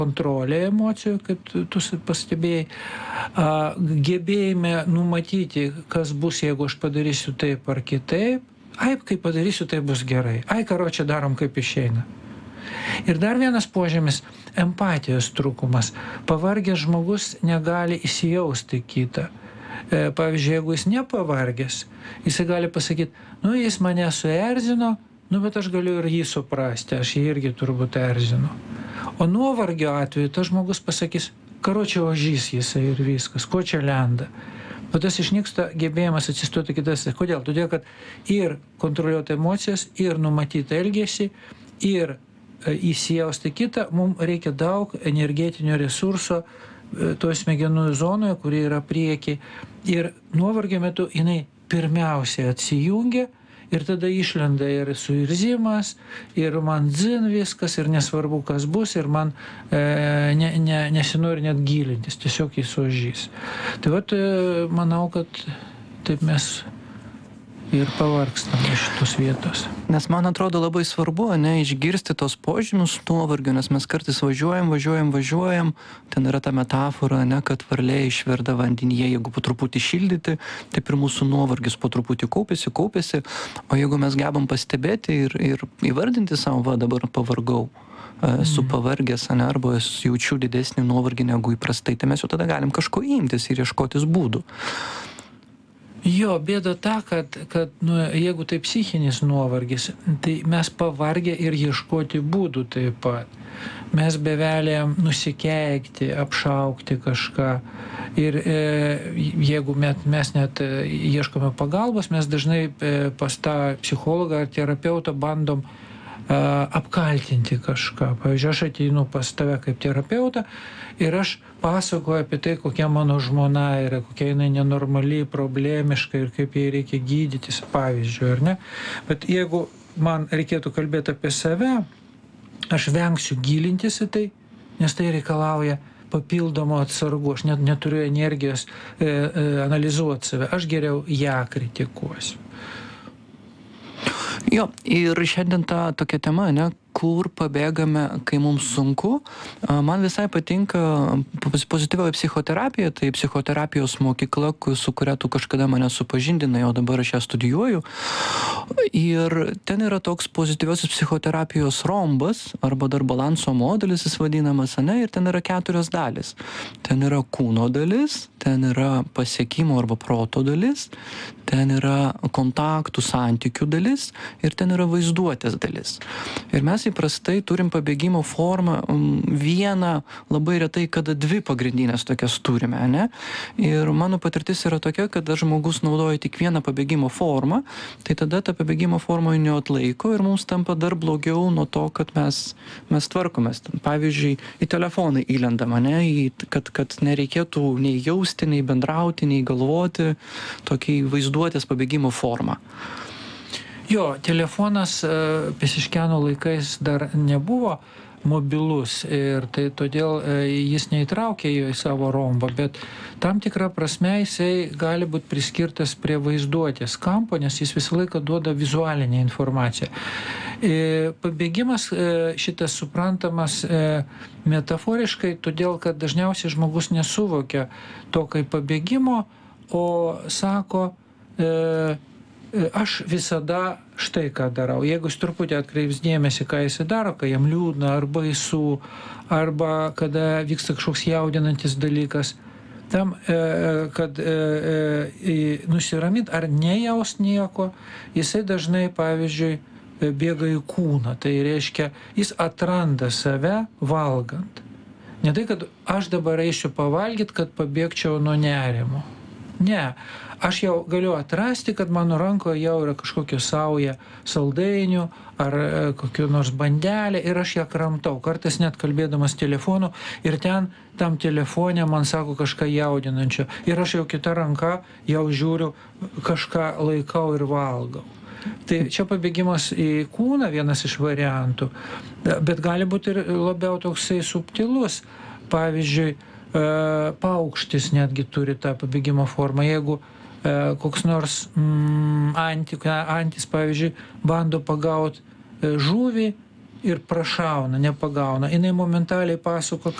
kontrolė emocijų, kaip tu pastebėjai, gebėjime numatyti, kas bus, jeigu aš padarysiu taip ar kitaip. Ai, kai padarysiu, tai bus gerai. Ai, karočią darom, kaip išeina. Ir dar vienas požymis - empatijos trūkumas. Pavargęs žmogus negali įsijausti kitą. Pavyzdžiui, jeigu jis nepavargęs, jis gali pasakyti, nu, jis mane suerzino, nu, bet aš galiu ir jį suprasti, aš jį irgi turbūt erzinu. O nuovargio atveju tas žmogus pasakys, karočią ožys jisai ir viskas, ko čia lenda. Bet tas išnyksta gebėjimas atsistoti kitas. Kodėl? Todėl, kad ir kontroliuoti emocijas, ir numatyti elgesį, ir įsijausti kitą, mums reikia daug energetinio resurso toje smegenų zonoje, kuri yra prieki. Ir nuovargio metu jinai pirmiausiai atsijungia ir tada išlenda ir suirzimas, ir man dzin viskas, ir nesvarbu, kas bus, ir man nesinori net gilintis, tiesiog jis ožys. Tai vat, manau, kad taip mes ir pavargstame iš tos vietos. Nes man atrodo labai svarbu, išgirsti tos požymius nuovargio, nes mes kartais važiuojam, ten yra ta metafora, kad varlė išverda vandenyje, jeigu po truputį šildyti, taip ir mūsų nuovargis po truputį kaupėsi, o jeigu mes gebam pastebėti ir įvardinti savo, va, dabar pavargau, esu pavargęs, arba jaučiu didesnį nuovargį negu įprastai, tai mes jau tada galim kažko imtis ir ieškotis būdų. Jo, bėda ta, kad jeigu tai psichinis nuovargis, tai mes pavargę ir ieškoti būdų taip pat. Mes bevelėm nusikeikti, apšaukti kažką. Ir jeigu mes net ieškome pagalbos, mes dažnai pas tą psichologą ar terapeutą bandom apkaltinti kažką. Pavyzdžiui, aš ateinu pas tave kaip terapeutą ir aš pasakoju apie tai, kokia mano žmona yra, kokia jinai nenormali, problemiška ir kaip jai reikia gydytis, pavyzdžiui, ar ne? Bet jeigu man reikėtų kalbėti apie save, aš vengsiu gilintis į tai, nes tai reikalauja papildomo atsargų. Aš net neturiu energijos analizuoti save. Aš geriau ją kritikuosiu. Jo, ir šiandien ta tokia tema, kur pabėgame, kai mums sunku. Man visai patinka pozityvioji psichoterapija, tai psichoterapijos mokykla, su kuria tu kažkada mane supažindinai, o dabar aš ją studijuoju. Ir ten yra toks pozityviosios psichoterapijos rombas, arba dar balanso modelis jis vadinamas, ir ten yra 4 dalis. Ten yra kūno dalis, ten yra pasiekimo arba proto dalis, ten yra kontaktų, santykių dalis ir ten yra vaizduotės dalis. Ir mes įprastai turim pabėgimo formą vieną, labai retai, kada 2 pagrindinės tokias turime, ne? Ir mano patirtis yra tokia, kad žmogus naudoja tik vieną pabėgimo formą, tai tada ta pabėgimo forma neatlaiko ir mums tampa dar blogiau nuo to, kad mes tvarkomės. Pavyzdžiui, į telefoną įlendam, kad nereikėtų nei jausti, nei bendrauti, nei galvoti, tokį vaizduotės pabėgimo formą. Jo, telefonas Pesiškiano laikais dar nebuvo mobilus ir tai todėl jis neįtraukė jo į savo rombą, bet tam tikrą prasme jisai gali būti priskirtas prie vaizduotės kampo, nes jis visą laiką duoda vizualinę informaciją. Pabėgimas šitas suprantamas metaforiškai, todėl kad dažniausiai žmogus nesuvokia to kaip pabėgimo, o sako, aš visada štai ką darau. Jeigu jis truputį atkreips dėmesį, ką jis daro, kai jam liūdna ar baisu, arba kada vyksta kažkoks jaudinantis dalykas, tam, kad nusiramint ar nejaust nieko, jisai dažnai, pavyzdžiui, bėga į kūną. Tai reiškia, jis atranda save valgant. Ne tai, kad aš dabar eisiu pavalgyti, kad pabėgčiau nuo nerimo. Ne, aš jau galiu atrasti, kad mano rankoje jau yra kažkokia sauja saldainių ar kokiu nors bandelė ir aš ją kramtau, kartais net kalbėdamas telefonu ir ten tam telefone man sako kažką jaudinančio ir aš jau kita ranka jau žiūriu, kažką laikau ir valgau. Tai čia pabėgimas į kūną vienas iš variantų, bet gali būti ir labiau toksai subtilus. Pavyzdžiui, paukštis netgi turi tą pabėgimo formą. Jeigu koks nors antis, pavyzdžiui, bando pagauti žuvį ir prašauna, nepagauna. Jinai momentaliai pasuka